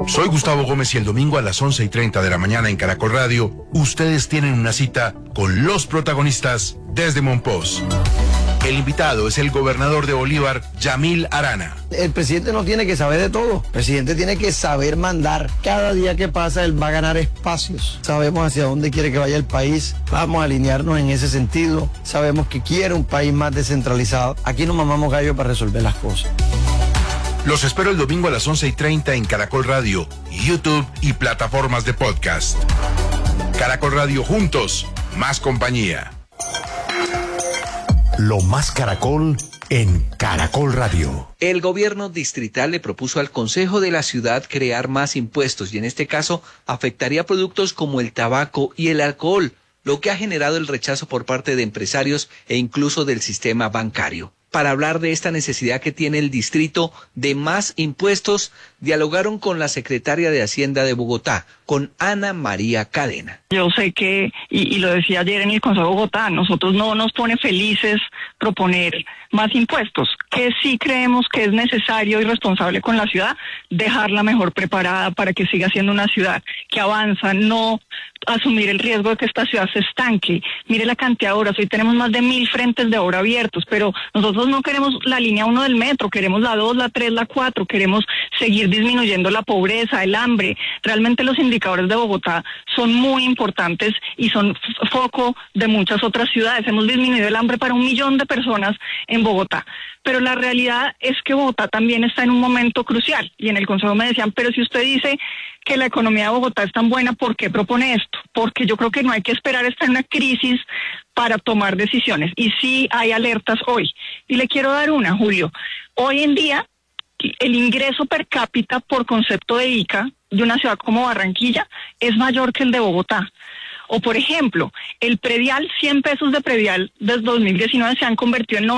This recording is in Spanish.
Soy Gustavo Gómez y el domingo a las 11:30 de la mañana en Caracol Radio, ustedes tienen una cita con los protagonistas desde Monpós. El invitado es el gobernador de Bolívar, Yamil Arana. El presidente no tiene que saber de todo. El presidente tiene que saber mandar. Cada día que pasa, él va a ganar espacios. Sabemos hacia dónde quiere que vaya el país. Vamos a alinearnos en ese sentido. Sabemos que quiere un país más descentralizado. Aquí no mamamos gallo para resolver las cosas. Los espero el domingo a las 11:30 en Caracol Radio, YouTube y plataformas de podcast. Caracol Radio, juntos, más compañía. Lo más Caracol en Caracol Radio. El gobierno distrital le propuso al Consejo de la Ciudad crear más impuestos y en este caso afectaría productos como el tabaco y el alcohol, lo que ha generado el rechazo por parte de empresarios e incluso del sistema bancario. Para hablar de esta necesidad que tiene el distrito de más impuestos, dialogaron con la secretaria de Hacienda de Bogotá, con Ana María Cadena. Yo sé que, y lo decía ayer en el Consejo de Bogotá, nosotros no nos pone felices proponer más impuestos, que sí creemos que es necesario y responsable con la ciudad, dejarla mejor preparada para que siga siendo una ciudad que avanza, no asumir el riesgo de que esta ciudad se estanque. Mire la cantidad de obras, hoy tenemos más de 1.000 frentes de obra abiertos, pero nosotros no queremos la línea 1 del metro, queremos la 2, la 3, la 4, queremos seguir disminuyendo la pobreza, el hambre. Realmente los indicadores de Bogotá son muy importantes y son foco de muchas otras ciudades. Hemos disminuido el hambre para 1 millón de personas en Bogotá. Pero la realidad es que Bogotá también está en un momento crucial y en el Consejo me decían, pero si usted dice que la economía de Bogotá es tan buena, ¿por qué propone esto? Porque yo creo que no hay que esperar estar en una crisis para tomar decisiones. Y sí hay alertas hoy. Y le quiero dar una, Julio. Hoy en día, el ingreso per cápita por concepto de ICA de una ciudad como Barranquilla es mayor que el de Bogotá. O por ejemplo, el predial, 100 pesos de predial desde 2019 se han convertido en